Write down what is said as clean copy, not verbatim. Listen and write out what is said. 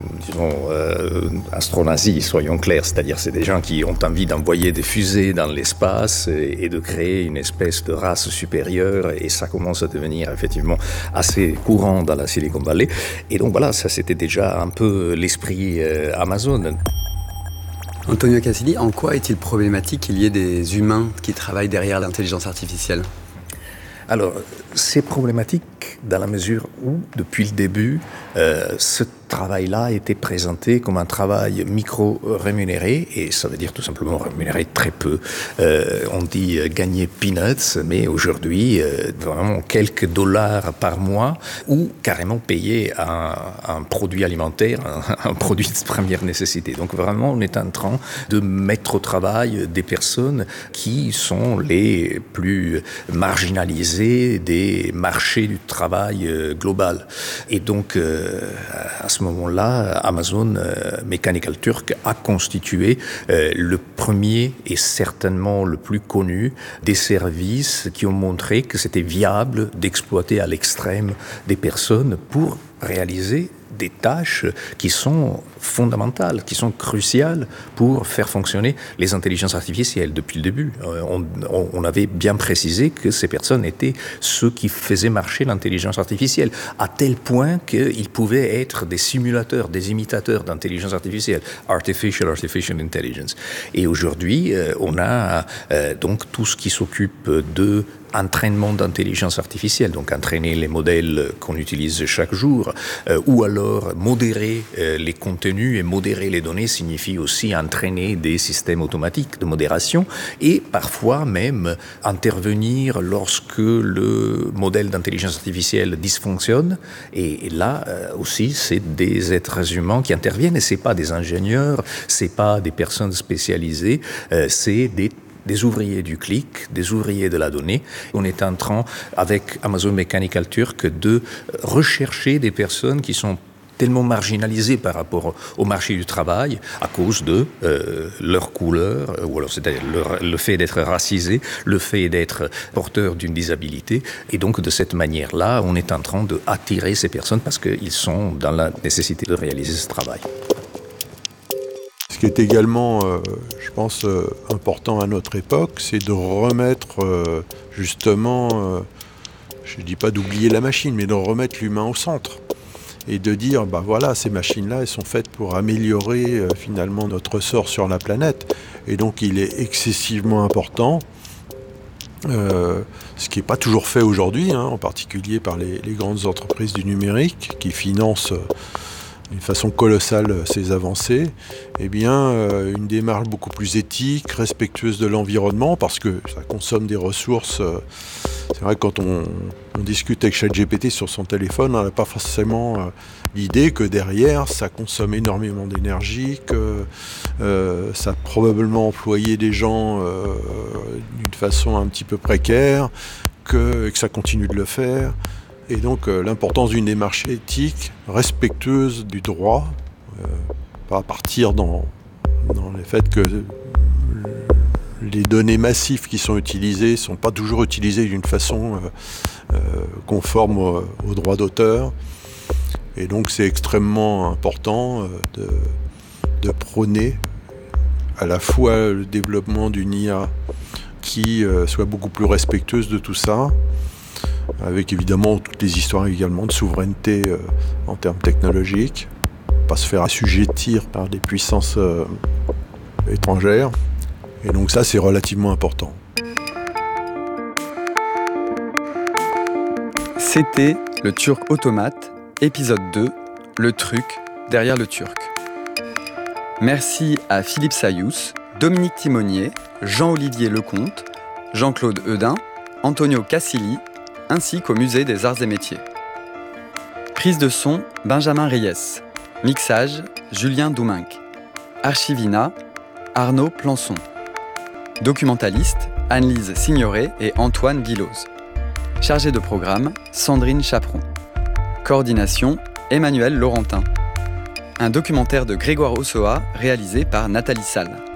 disons, astronazis, soyons clairs, c'est-à-dire c'est des gens qui ont envie d'envoyer des fusées dans l'espace et de créer une espèce de race supérieure, et ça commence à devenir effectivement assez courant dans la Silicon Valley. Et donc voilà, ça c'était déjà un peu l'esprit Amazon. Antonio Casilli, en quoi est-il problématique qu'il y ait des humains qui travaillent derrière l'intelligence artificielle ? Alors, c'est problématique dans la mesure où, depuis le début, ce travail-là a été présenté comme un travail micro-rémunéré, et ça veut dire tout simplement rémunéré très peu. On dit gagner peanuts, mais aujourd'hui, vraiment quelques dollars par mois, ou carrément payer un produit alimentaire, un produit de première nécessité. Donc vraiment, on est en train de mettre au travail des personnes qui sont les plus marginalisées des marchés du travail global. Et donc, à ce moment-là, Amazon Mechanical Turk a constitué le premier et certainement le plus connu des services qui ont montré que c'était viable d'exploiter à l'extrême des personnes pour réaliser des tâches qui sont fondamentales, qui sont cruciales pour faire fonctionner les intelligences artificielles. Depuis le début, on avait bien précisé que ces personnes étaient ceux qui faisaient marcher l'intelligence artificielle, à tel point qu'ils pouvaient être des simulateurs, des imitateurs d'intelligence artificielle, artificial intelligence. Et aujourd'hui, on a donc tout ce qui s'occupe de entraînement d'intelligence artificielle, donc entraîner les modèles qu'on utilise chaque jour, ou alors modérer les contenus, et modérer les données signifie aussi entraîner des systèmes automatiques de modération, et parfois même intervenir lorsque le modèle d'intelligence artificielle dysfonctionne, et là aussi c'est des êtres humains qui interviennent, et c'est pas des ingénieurs, c'est pas des personnes spécialisées, c'est des ouvriers du clic, des ouvriers de la donnée. On est en train, avec Amazon Mechanical Turk, de rechercher des personnes qui sont tellement marginalisées par rapport au marché du travail à cause de leur couleur, ou alors c'est-à-dire le fait d'être racisé, le fait d'être porteur d'une disabilité. Et donc de cette manière-là, on est en train d'attirer ces personnes parce qu'ils sont dans la nécessité de réaliser ce travail. Ce qui est également, je pense, important à notre époque, c'est de remettre justement, je ne dis pas d'oublier la machine, mais de remettre l'humain au centre. Et de dire, voilà, ces machines-là, elles sont faites pour améliorer finalement notre sort sur la planète. Et donc il est excessivement important, ce qui n'est pas toujours fait aujourd'hui, en particulier par les grandes entreprises du numérique qui financent d'une façon colossale ces avancées, une démarche beaucoup plus éthique, respectueuse de l'environnement, parce que ça consomme des ressources. C'est vrai que quand on discute avec ChatGPT sur son téléphone, on n'a pas forcément l'idée que derrière, ça consomme énormément d'énergie, que ça a probablement employé des gens d'une façon un petit peu précaire, que ça continue de le faire. Et donc l'importance d'une démarche éthique, respectueuse du droit, pas partir dans le fait que les données massives qui sont utilisées ne sont pas toujours utilisées d'une façon conforme au droit d'auteur. Et donc c'est extrêmement important de prôner à la fois le développement d'une IA qui soit beaucoup plus respectueuse de tout ça, avec évidemment toutes les histoires également de souveraineté en termes technologiques, pas se faire assujettir par des puissances étrangères. Et donc ça, c'est relativement important. C'était le Turc Automate, épisode 2, le truc derrière le Turc. Merci à Philippe Sayous, Dominique Timonier, Jean-Olivier Lecomte, Jean-Claude Eudin, Antonio Casilli, ainsi qu'au Musée des Arts et Métiers. Prise de son, Benjamin Reyes. Mixage, Julien Douminc. Archivina, Arnaud Plançon. Documentaliste, Anne-Lise Signoret et Antoine Guilloz. Chargé de programme, Sandrine Chaperon. Coordination, Emmanuel Laurentin. Un documentaire de Grégoire Ossoa réalisé par Nathalie Salle.